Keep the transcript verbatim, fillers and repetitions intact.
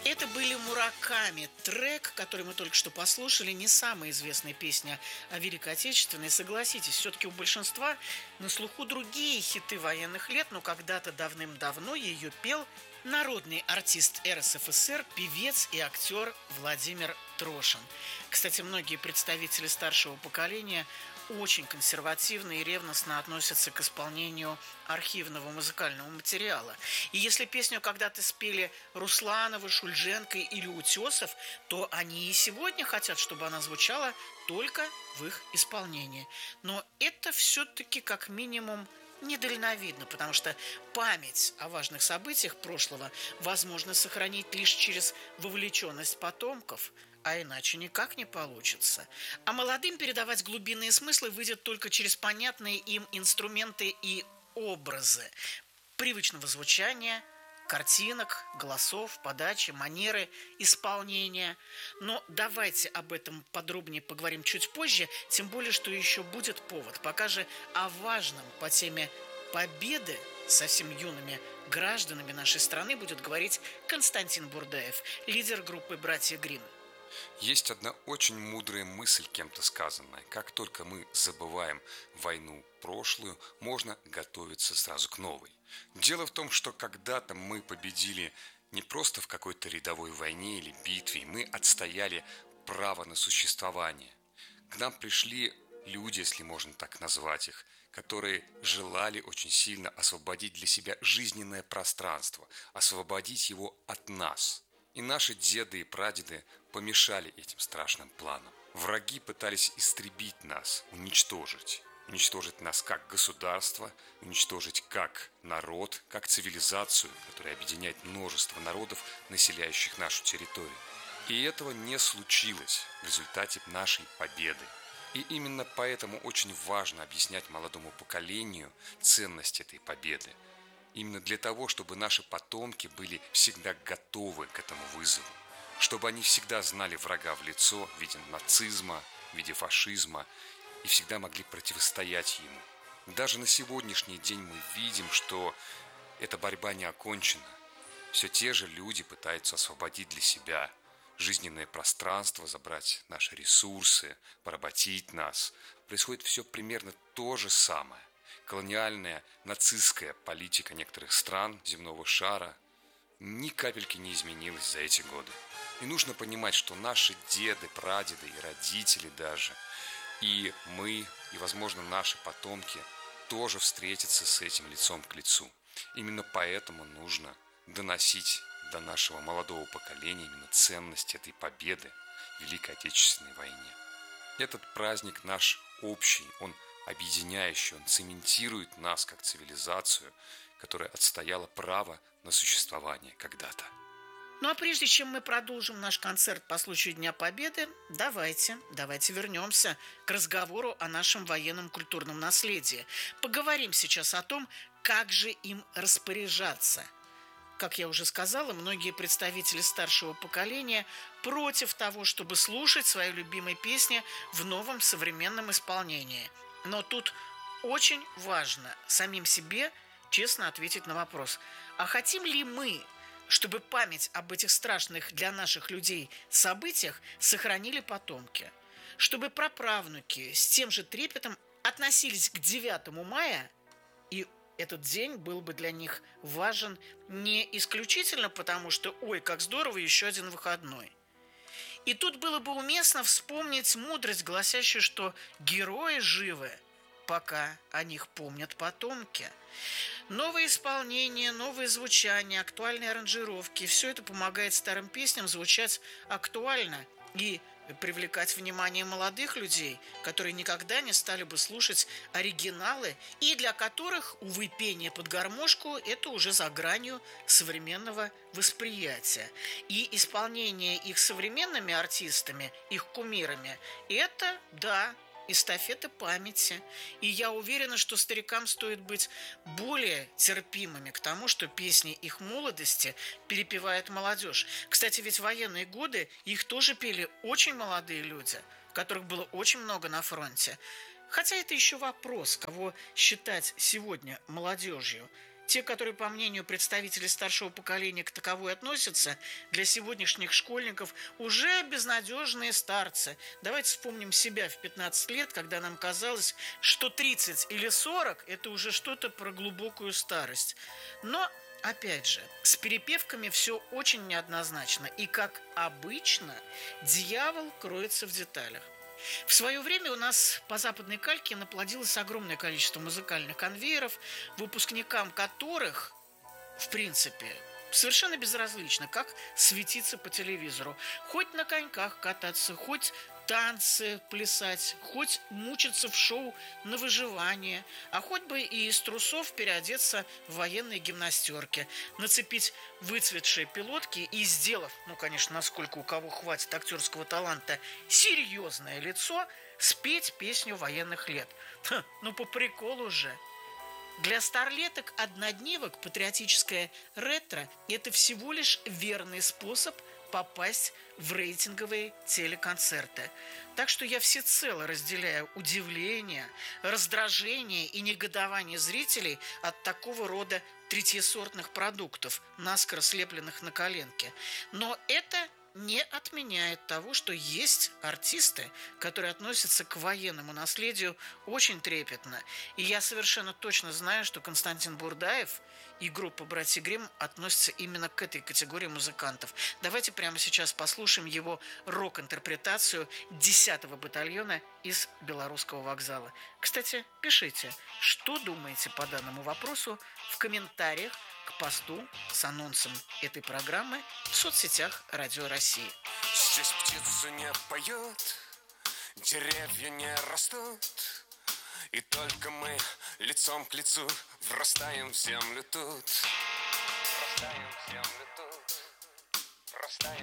Это были Мураками. Трек, который мы только что послушали, не самая известная песня о Великой Отечественной. Согласитесь, все-таки у большинства на слуху другие хиты военных лет, но когда-то давным-давно ее пел народный артист эр эс эф эс эр, певец и актер Владимир Трошин. Кстати, многие представители старшего поколения очень консервативно и ревностно относятся к исполнению архивного музыкального материала. И если песню когда-то спели Руслановы, Шульженко или Утесов, то они и сегодня хотят, чтобы она звучала только в их исполнении. Но это все-таки как минимум недальновидно, потому что память о важных событиях прошлого возможно сохранить лишь через вовлеченность потомков, а иначе никак не получится. А молодым передавать глубинные смыслы выйдет только через понятные им инструменты и образы привычного звучания, картинок, голосов, подачи, манеры исполнения. Но давайте об этом подробнее поговорим чуть позже, тем более, что еще будет повод. Пока же о важном по теме победы совсем юными гражданами нашей страны будет говорить Константин Бурдаев, лидер группы «Братья Гримм». Есть одна очень мудрая мысль, кем-то сказанная. Как только мы забываем войну прошлую, можно готовиться сразу к новой. Дело в том, что когда-то мы победили не просто в какой-то рядовой войне или битве, мы отстояли право на существование. К нам пришли люди, если можно так назвать их, которые желали очень сильно освободить для себя жизненное пространство, освободить его от нас. И наши деды и прадеды помешали этим страшным планам. Враги пытались истребить нас, уничтожить. Уничтожить нас как государство, уничтожить как народ, как цивилизацию, которая объединяет множество народов, населяющих нашу территорию. И этого не случилось в результате нашей победы. И именно поэтому очень важно объяснять молодому поколению ценность этой победы. Именно для того, чтобы наши потомки были всегда готовы к этому вызову. Чтобы они всегда знали врага в лицо в виде нацизма, в виде фашизма и всегда могли противостоять ему. Даже на сегодняшний день мы видим, что эта борьба не окончена. Все те же люди пытаются освободить для себя жизненное пространство, забрать наши ресурсы, поработить нас. Происходит все примерно то же самое. Колониальная, нацистская политика некоторых стран земного шара ни капельки не изменилась за эти годы. И нужно понимать, что наши деды, прадеды и родители даже, и мы, и, возможно, наши потомки тоже встретятся с этим лицом к лицу. Именно поэтому нужно доносить до нашего молодого поколения именно ценность этой победы в Великой Отечественной войне. Этот праздник наш общий, он объединяющий, он цементирует нас как цивилизацию, которая отстояла право на существование когда-то. Ну а прежде чем мы продолжим наш концерт по случаю Дня Победы, давайте, давайте вернемся к разговору о нашем военном культурном наследии. Поговорим сейчас о том, как же им распоряжаться. Как я уже сказала, многие представители старшего поколения против того, чтобы слушать свои любимые песни в новом современном исполнении. Но тут очень важно самим себе честно ответить на вопрос: а хотим ли мы, чтобы память об этих страшных для наших людей событиях сохранили потомки? Чтобы праправнуки с тем же трепетом относились к девятому мая, и этот день был бы для них важен не исключительно потому, что «ой, как здорово, еще один выходной». И тут было бы уместно вспомнить мудрость, гласящую, что герои живы, пока о них помнят потомки. Новые исполнения, новые звучания, актуальные аранжировки – все это помогает старым песням звучать актуально и привлекать внимание молодых людей, которые никогда не стали бы слушать оригиналы, и для которых, увы, пение под гармошку – это уже за гранью современного восприятия. И исполнение их современными артистами, их кумирами – это, да, эстафета памяти. И я уверена, что старикам стоит быть более терпимыми к тому, что песни их молодости перепевает молодежь. Кстати, ведь в военные годы их тоже пели очень молодые люди, которых было очень много на фронте. Хотя это еще вопрос, кого считать сегодня молодежью. те, которые, по мнению представителей старшего поколения, к таковой относятся, для сегодняшних школьников уже безнадежные старцы. Давайте вспомним себя в пятнадцать лет, когда нам казалось, что тридцать или сорок – это уже что-то про глубокую старость. Но опять же, с перепевками все очень неоднозначно. И, как обычно, дьявол кроется в деталях. В свое время у нас по западной кальке наплодилось огромное количество музыкальных конвейеров, выпускникам которых, в принципе, совершенно безразлично, как светиться по телевизору. Хоть на коньках кататься, хоть танцы плясать, хоть мучиться в шоу на выживание, а хоть бы и из трусов переодеться в военные гимнастерки, нацепить выцветшие пилотки и, сделав, ну, конечно, насколько у кого хватит актерского таланта, серьезное лицо, спеть песню военных лет. Ха, ну, по приколу же. Для старлеток однодневок патриотическое ретро – это всего лишь верный способ попасть в рейтинговые телеконцерты. Так что я всецело разделяю удивление, раздражение и негодование зрителей от такого рода третьесортных продуктов, наскоро слепленных на коленке. Но это не отменяет того, что есть артисты, которые относятся к военному наследию очень трепетно. И я совершенно точно знаю, что Константин Бурдаев и группа «Братья Гримм» относятся именно к этой категории музыкантов. Давайте прямо сейчас послушаем его рок-интерпретацию десятого батальона из Белорусского вокзала. Кстати, пишите, что думаете по данному вопросу в комментариях к посту с анонсом этой программы в соцсетях Радио России. Здесь птица не поет, деревья не растут, и только мы лицом к лицу врастаем в землю тут. Врастаем в землю тут. Врастаем.